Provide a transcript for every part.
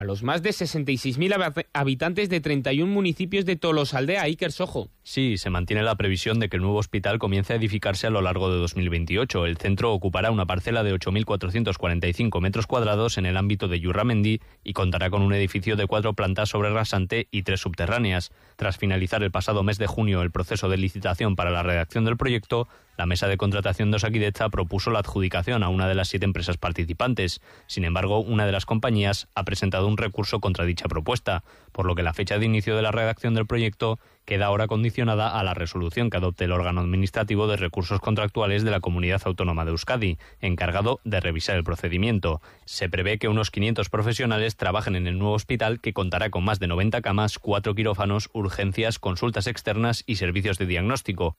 a los más de 66.000 habitantes de 31 municipios de Tolosaldea, Iker Sojo. Sí, se mantiene la previsión de que el nuevo hospital comience a edificarse a lo largo de 2028. El centro ocupará una parcela de 8.445 metros cuadrados en el ámbito de Yurramendi y contará con un edificio de 4 plantas sobre rasante y 3 subterráneas. Tras finalizar el pasado mes de junio el proceso de licitación para la redacción del proyecto, la mesa de contratación de Osakidetza propuso la adjudicación a una de las 7 empresas participantes. Sin embargo, una de las compañías ha presentado un recurso contra dicha propuesta, por lo que la fecha de inicio de la redacción del proyecto queda ahora condicionada a la resolución que adopte el órgano administrativo de recursos contractuales de la Comunidad Autónoma de Euskadi, encargado de revisar el procedimiento. Se prevé que unos 500 profesionales trabajen en el nuevo hospital, que contará con más de 90 camas, 4 quirófanos, urgencias, consultas externas y servicios de diagnóstico.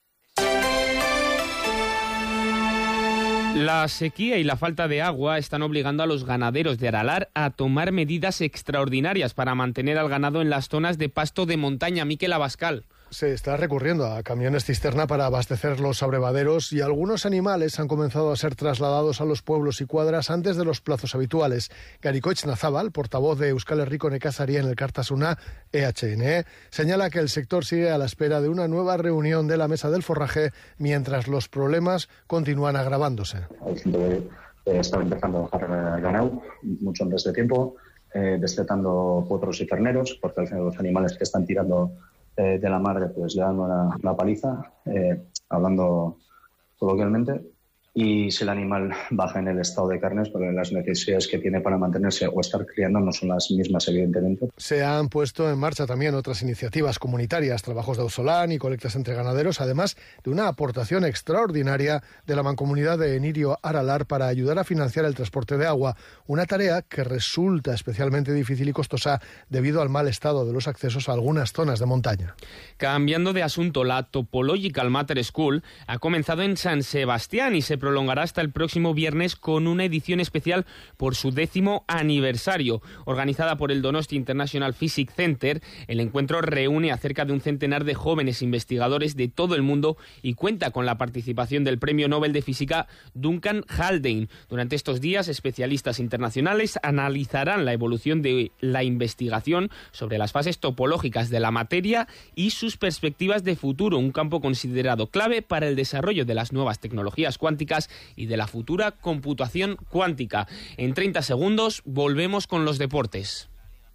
La sequía y la falta de agua están obligando a los ganaderos de Aralar a tomar medidas extraordinarias para mantener al ganado en las zonas de pasto de montaña. Miquel Abascal. Se está recurriendo a camiones cisterna para abastecer los abrevaderos y algunos animales han comenzado a ser trasladados a los pueblos y cuadras antes de los plazos habituales. Garikoitz Nazabal, portavoz de Euskal Herriko Nekazaria en el Kartasuna EHNE, señala que el sector sigue a la espera de una nueva reunión de la mesa del forraje mientras los problemas continúan agravándose. Hay gente que está empezando a bajar ganado mucho antes de tiempo, destetando potros y terneros, porque al final los animales que están tirando de la madre pues le dan una paliza, hablando coloquialmente, y si el animal baja en el estado de carnes, porque las necesidades que tiene para mantenerse o estar criando no son las mismas, evidentemente. Se han puesto en marcha también otras iniciativas comunitarias, trabajos de ausolán y colectas entre ganaderos, además de una aportación extraordinaria de la mancomunidad de Enirio Aralar para ayudar a financiar el transporte de agua, una tarea que resulta especialmente difícil y costosa debido al mal estado de los accesos a algunas zonas de montaña. Cambiando de asunto, la Topological Matter School ha comenzado en San Sebastián y se prolongará hasta el próximo viernes con una edición especial por su 10º aniversario. Organizada por el Donosti International Physics Center, el encuentro reúne a cerca de un centenar de jóvenes investigadores de todo el mundo y cuenta con la participación del Premio Nobel de Física Duncan Haldane. Durante estos días, especialistas internacionales analizarán la evolución de la investigación sobre las fases topológicas de la materia y sus perspectivas de futuro, un campo considerado clave para el desarrollo de las nuevas tecnologías cuánticas y de la futura computación cuántica. En 30 segundos volvemos con los deportes.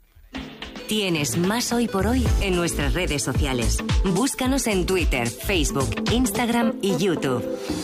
Tienes más Hoy por Hoy en nuestras redes sociales. Búscanos en Twitter, Facebook, Instagram y YouTube.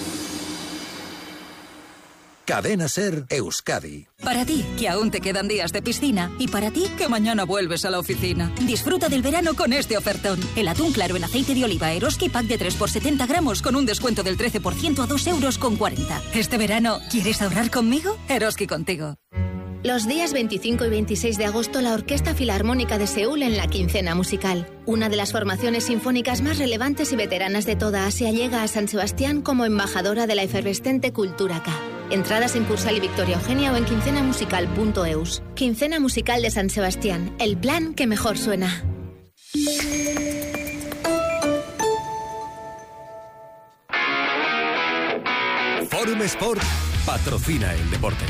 Cadena Ser Euskadi. Para ti, que aún te quedan días de piscina, y para ti, que mañana vuelves a la oficina. Disfruta del verano con este ofertón. El atún claro en aceite de oliva Eroski Pack de 3 por 70 gramos con un descuento del 13% a 2,40 €. Este verano, ¿quieres ahorrar conmigo? Eroski contigo. Los días 25 y 26 de agosto, la Orquesta Filarmónica de Seúl en la Quincena Musical. Una de las formaciones sinfónicas más relevantes y veteranas de toda Asia llega a San Sebastián como embajadora de la efervescente cultura K. Entradas en Cursal y Victoria Eugenia o en quincenamusical.eus. Quincena Musical de San Sebastián, el plan que mejor suena. Forum Sport patrocina el deporte.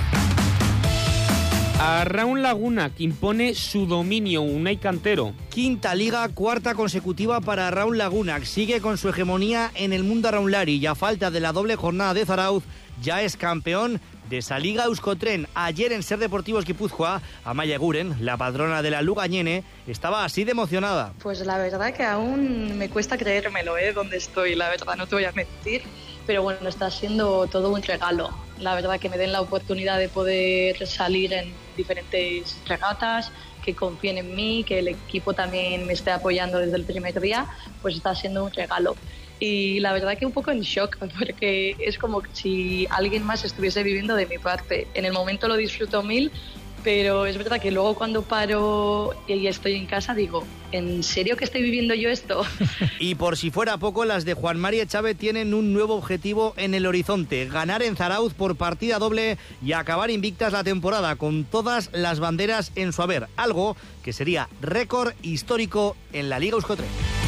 Arraun Laguna, que impone su dominio, Unai Cantero. Quinta liga, cuarta consecutiva para Arraun Laguna. Sigue con su hegemonía en el mundo arraunlari y a falta de la doble jornada de Zarauz, ya es campeón de esa liga Euskotren. Ayer en Ser Deportivos Guipúzcoa, Amaia Eguren, la patrona de la Lugañene, estaba así de emocionada. Pues la verdad que aún me cuesta creérmelo, donde estoy, la verdad, no te voy a mentir. Pero bueno, está siendo todo un regalo. La verdad que me den la oportunidad de poder salir en diferentes regatas, que confíen en mí, que el equipo también me esté apoyando desde el primer día, pues está siendo un regalo. Y la verdad que un poco en shock, porque es como si alguien más estuviese viviendo de mi parte. En el momento lo disfruto mil, pero es verdad que luego cuando paro y estoy en casa digo, ¿en serio que estoy viviendo yo esto? Y por si fuera poco, las de Juan María Chávez tienen un nuevo objetivo en el horizonte: ganar en Zarauz por partida doble y acabar invictas la temporada con todas las banderas en su haber, algo que sería récord histórico en la Liga Euskotren.